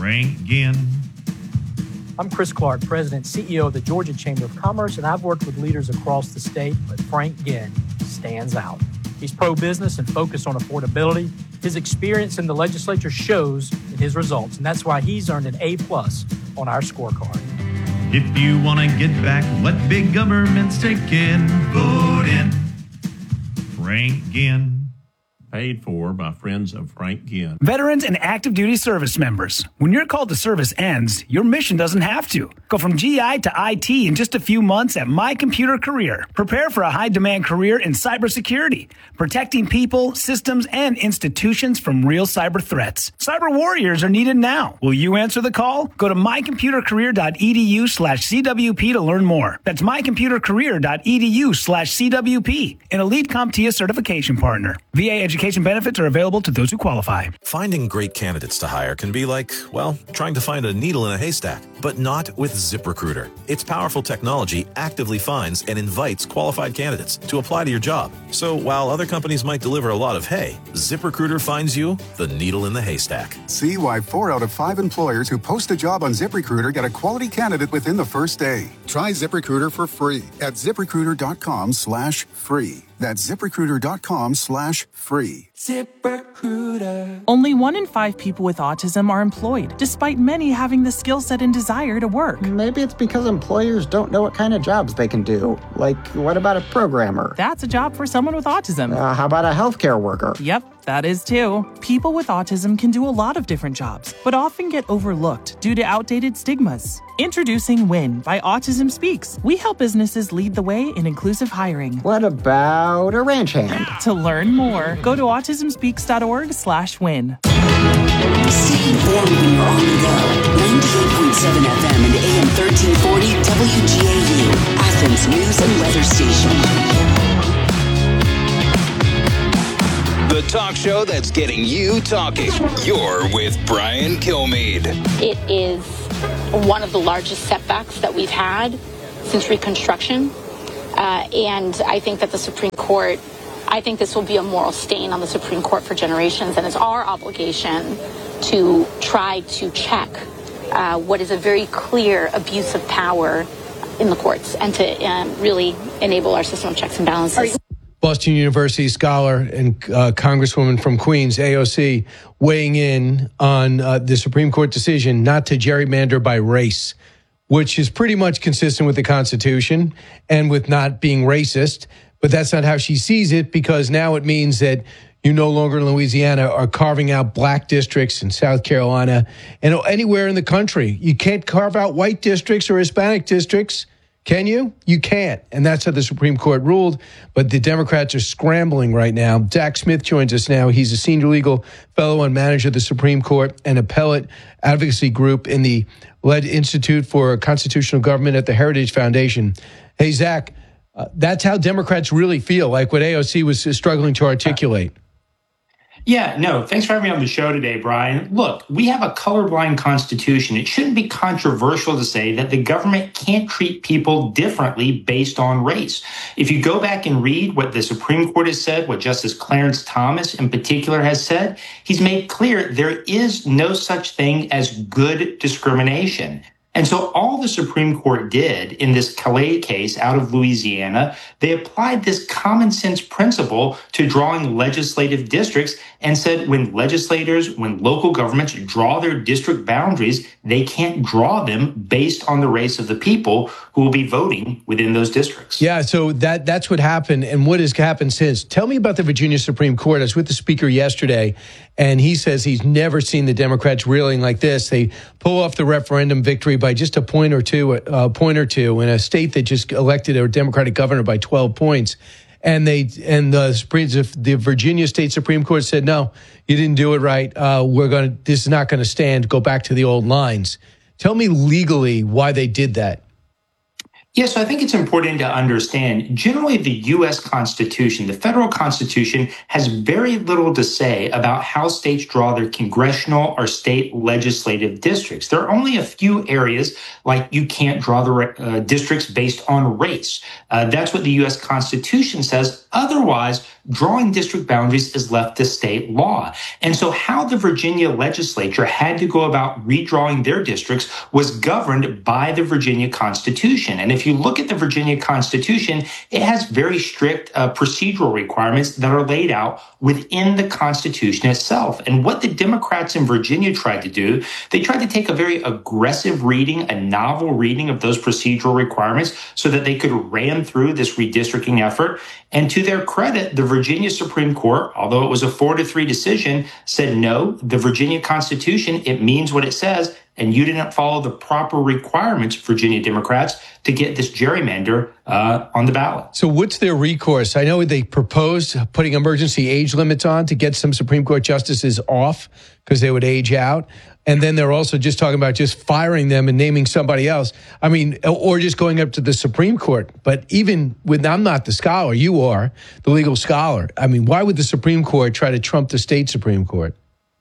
Frank Ginn. I'm Chris Clark, President and CEO of the Georgia Chamber of Commerce, and I've worked with leaders across the state, but Frank Ginn stands out. He's pro-business and focused on affordability. His experience in the legislature shows in his results, and that's why he's earned an A+ on our scorecard. If you want to get back what big government's taking, vote in Frank Ginn. Paid for by friends of Frank Ginn. Veterans and active duty service members. When your call to service ends, your mission doesn't have to. Go from GI to IT in just a few months at My Computer Career. Prepare for a high-demand career in cybersecurity, protecting people, systems, and institutions from real cyber threats. Cyber warriors are needed now. Will you answer the call? Go to mycomputercareer.edu/CWP to learn more. That's mycomputercareer.edu/CWP, an elite CompTIA certification partner. VA education benefits are available to those who qualify. Finding great candidates to hire can be like, well, trying to find a needle in a haystack, but not with ZipRecruiter. Its powerful technology actively finds and invites qualified candidates to apply to your job. So while other companies might deliver a lot of hay, ZipRecruiter finds you the needle in the haystack. See why 4 out of 5 employers who post a job on ZipRecruiter get a quality candidate within the first day. Try ZipRecruiter for free at ZipRecruiter.com/free. That's ZipRecruiter.com/free. ZipRecruiter. Only 1 in 5 people with autism are employed, despite many having the skill set and desire to work. Maybe it's because employers don't know what kind of jobs they can do. Like, what about a programmer? That's a job for someone with autism. How about a healthcare worker? Yep, that is too. People with autism can do a lot of different jobs, but often get overlooked due to outdated stigmas. Introducing WIN by Autism Speaks. We help businesses lead the way in inclusive hiring. What about a ranch hand? To learn more, go to autismspeaks.org/win. Stay informed when you're on the go. 98.7 FM and AM 1340 WGAU, Athens News and Weather Station. The talk show that's getting you talking. You're with Brian Kilmeade. It is one of the largest setbacks that we've had since Reconstruction. And I think that the Supreme Court, I think this will be a moral stain on the Supreme Court for generations. And it's our obligation to try to check what is a very clear abuse of power in the courts and to really enable our system of checks and balances. Boston University scholar and Congresswoman from Queens, AOC, weighing in on the Supreme Court decision not to gerrymander by race, which is pretty much consistent with the Constitution and with not being racist. But that's not how she sees it, because now it means that you no longer in Louisiana are carving out black districts in South Carolina and anywhere in the country. You can't carve out white districts or Hispanic districts. Can you? You can't. And that's how the Supreme Court ruled. But the Democrats are scrambling right now. Zach Smith joins us now. He's a senior legal fellow and manager of the Supreme Court and appellate advocacy group in the Institute for Constitutional Government at the Heritage Foundation. Hey, Zach, that's how Democrats really feel, like what AOC was struggling to articulate. Yeah, no, thanks for having me on the show today, Brian. Look, we have a colorblind constitution. It shouldn't be controversial to say that the government can't treat people differently based on race. If you go back and read what the Supreme Court has said, what Justice Clarence Thomas in particular has said, he's made clear there is no such thing as good discrimination. And so all the Supreme Court did in this Calais case out of Louisiana, they applied this common sense principle to drawing legislative districts and said when legislators, when local governments draw their district boundaries, they can't draw them based on the race of the people who will be voting within those districts. Yeah, so that's what happened and what has happened since. Tell me about the Virginia Supreme Court. I was with the speaker yesterday, and he says he's never seen the Democrats reeling like this. They pull off the referendum victory by just a point or two in a state that just elected a Democratic governor by 12 points. And the Virginia State Supreme Court said, no, you didn't do it right. This is not going to stand. Go back to the old lines. Tell me legally why they did that. Yes, so I think it's important to understand, generally the U.S. Constitution, the federal Constitution, has very little to say about how states draw their congressional or state legislative districts. There are only a few areas, like you can't draw the districts based on race. That's what the U.S. Constitution says. Otherwise, drawing district boundaries is left to state law. And so how the Virginia legislature had to go about redrawing their districts was governed by the Virginia Constitution. And if you look at the Virginia Constitution, it has very strict procedural requirements that are laid out within the Constitution itself. And what the Democrats in Virginia tried to do, they tried to take a very aggressive reading, a novel reading of those procedural requirements so that they could ram through this redistricting effort. And to their credit, the Virginia Supreme Court, although it was a 4-3 decision, said no, the Virginia Constitution, it means what it says, and you didn't follow the proper requirements, Virginia Democrats, to get this gerrymander on the ballot. So what's their recourse? I know they proposed putting emergency age limits on to get some Supreme Court justices off because they would age out. And then they're also just talking about just firing them and naming somebody else. I mean, or just going up to the Supreme Court. But even when I'm not the scholar, you are the legal scholar. I mean, why would the Supreme Court try to trump the state Supreme Court?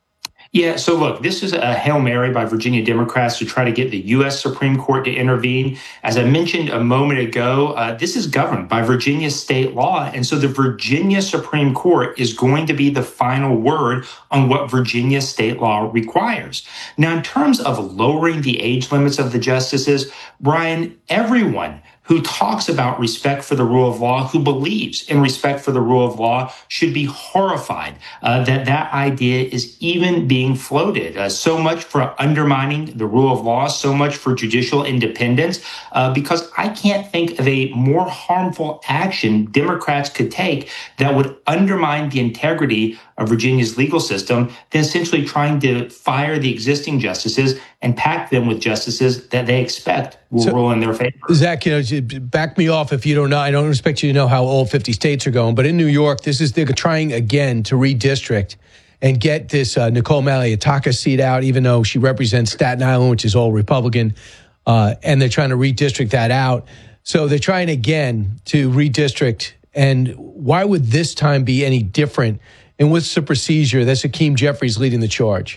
Yeah, so look, this is a Hail Mary by Virginia Democrats to try to get the U.S. Supreme Court to intervene. As I mentioned a moment ago, this is governed by Virginia state law. And so the Virginia Supreme Court is going to be the final word on what Virginia state law requires. Now, in terms of lowering the age limits of the justices, Brian, everyone who talks about respect for the rule of law, who believes in respect for the rule of law, should be horrified that idea is even being floated. So much for undermining the rule of law, so much for judicial independence, because I can't think of a more harmful action Democrats could take that would undermine the integrity of Virginia's legal system than essentially trying to fire the existing justices and pack them with justices that they expect will rule in their favor. Zach, back me off if you don't know. I don't expect you to know how all 50 states are going, but in New York, they're trying again to redistrict and get this Nicole Malliotakis seat out, even though she represents Staten Island, which is all Republican, and they're trying to redistrict that out. So they're trying again to redistrict. And why would this time be any different? And what's the procedure? That's Hakeem Jeffries leading the charge.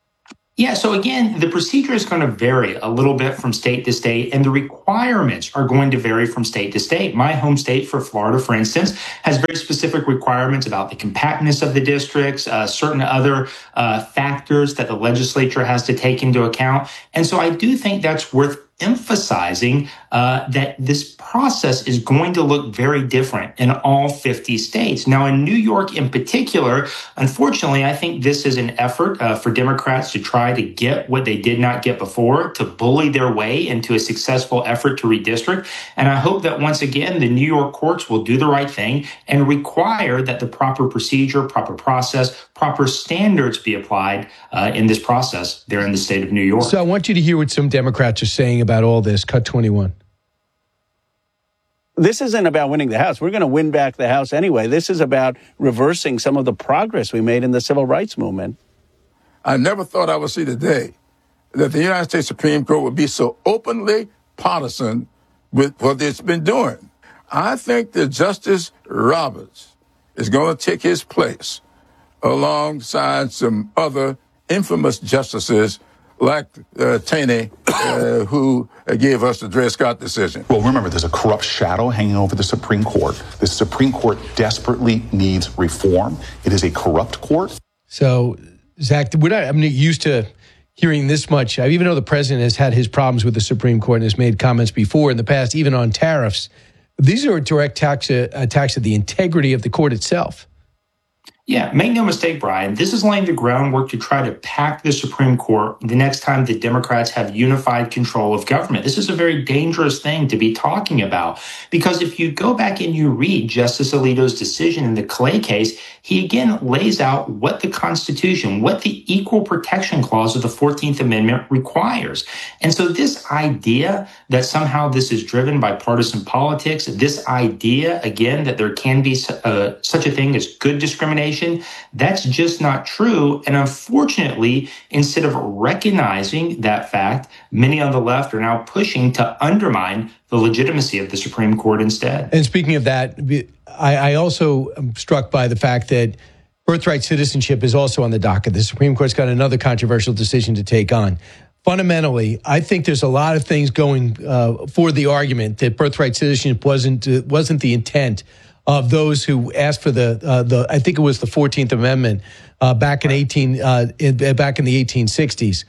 Yeah, so again, the procedure is going to vary a little bit from state to state, and the requirements are going to vary from state to state. My home state for Florida, for instance, has very specific requirements about the compactness of the districts, certain other factors that the legislature has to take into account. And so I do think that's worth emphasizing that this process is going to look very different in all 50 states. Now, in New York in particular, unfortunately, I think this is an effort for Democrats to try to get what they did not get before, to bully their way into a successful effort to redistrict. And I hope that once again, the New York courts will do the right thing and require that the proper procedure, proper process, proper standards be applied in this process there in the state of New York. So I want you to hear what some Democrats are saying about all this. Cut 21. This isn't about winning the House. We're going to win back the House anyway. This is about reversing some of the progress we made in the civil rights movement. I never thought I would see the day that the United States Supreme Court would be so openly partisan with what it's been doing. I think that Justice Roberts is going to take his place alongside some other infamous justices like Taney, who gave us the Dred Scott decision. Well, remember, there's a corrupt shadow hanging over the Supreme Court. The Supreme Court desperately needs reform. It is a corrupt court. So, Zach, I'm used to hearing this much. I even know the president has had his problems with the Supreme Court and has made comments before in the past, even on tariffs. These are direct attacks at the integrity of the court itself. Yeah, make no mistake, Brian, this is laying the groundwork to try to pack the Supreme Court the next time the Democrats have unified control of government. This is a very dangerous thing to be talking about, because if you go back and you read Justice Alito's decision in the Clay case, he again lays out what the Constitution, what the Equal Protection Clause of the 14th Amendment requires. And so this idea that somehow this is driven by partisan politics, this idea, again, that there can be such a thing as good discrimination, that's just not true. And unfortunately, instead of recognizing that fact, many on the left are now pushing to undermine the legitimacy of the Supreme Court instead. And speaking of that, I also am struck by the fact that birthright citizenship is also on the docket. The Supreme Court's got another controversial decision to take on. Fundamentally, I think there's a lot of things going for the argument that birthright citizenship wasn't the intent of those who asked for the I think it was the 14th Amendment back in back in the 1860s.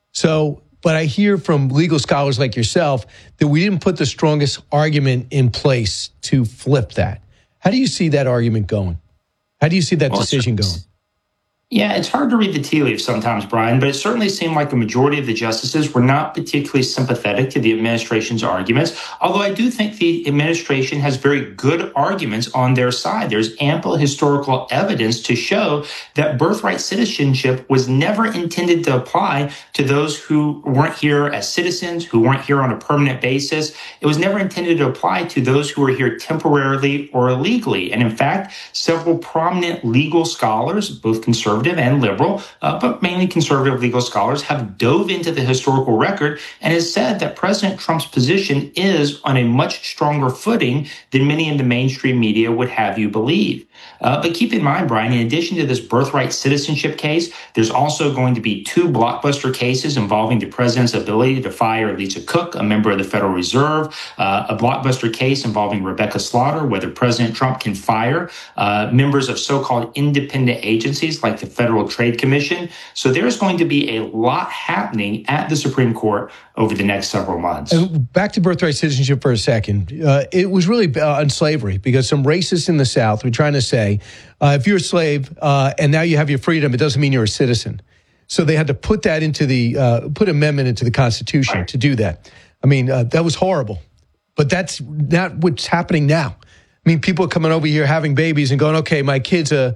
So, but I hear from legal scholars like yourself that we didn't put the strongest argument in place to flip that. How do you see that argument going? How do you see that decision going? Yeah, it's hard to read the tea leaves sometimes, Brian, but it certainly seemed like the majority of the justices were not particularly sympathetic to the administration's arguments, although I do think the administration has very good arguments on their side. There's ample historical evidence to show that birthright citizenship was never intended to apply to those who weren't here as citizens, who weren't here on a permanent basis. It was never intended to apply to those who were here temporarily or illegally. And in fact, several prominent legal scholars, both conservative and liberal, but mainly conservative legal scholars, have dove into the historical record and has said that President Trump's position is on a much stronger footing than many in the mainstream media would have you believe. But keep in mind, Brian, in addition to this birthright citizenship case, there's also going to be 2 blockbuster cases involving the president's ability to fire Lisa Cook, a member of the Federal Reserve, a blockbuster case involving Rebecca Slaughter, whether President Trump can fire members of so-called independent agencies like the Federal Trade Commission. So there's going to be a lot happening at the Supreme Court over the next several months. Back to birthright citizenship for a second. It was really on slavery because some racists in the South were trying to say, if you're a slave and now you have your freedom, it doesn't mean you're a citizen. So they had to put that into put amendment into the Constitution to do that. I mean, that was horrible. But that's not what's happening now. I mean, people are coming over here having babies and going, okay, my kid's an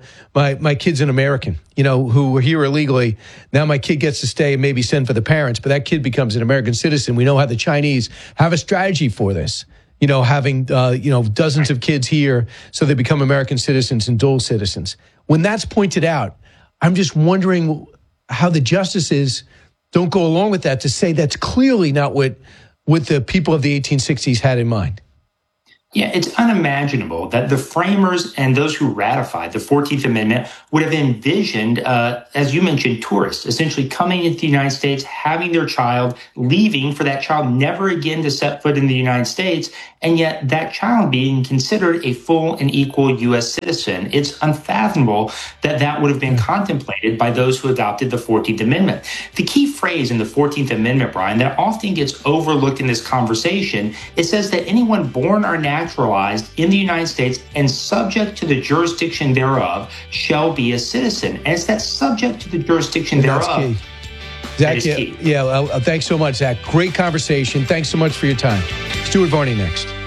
American, who were here illegally. Now my kid gets to stay and maybe send for the parents, but that kid becomes an American citizen. We know how the Chinese have a strategy for this, having, dozens of kids here so they become American citizens and dual citizens. When that's pointed out, I'm just wondering how the justices don't go along with that to say that's clearly not what the people of the 1860s had in mind. Yeah, it's unimaginable that the framers and those who ratified the 14th Amendment would have envisioned, as you mentioned, tourists essentially coming into the United States, having their child, leaving for that child never again to set foot in the United States, and yet that child being considered a full and equal U.S. citizen. It's unfathomable that that would have been contemplated by those who adopted the 14th Amendment. The key phrase in the 14th Amendment, Brian, that often gets overlooked in this conversation, it says that anyone born or naturalized in the United States and subject to the jurisdiction thereof shall be a citizen. And it's that subject to the jurisdiction thereof. That's key. Zach, thanks so much, Zach. Great conversation. Thanks so much for your time. Stuart Varney next.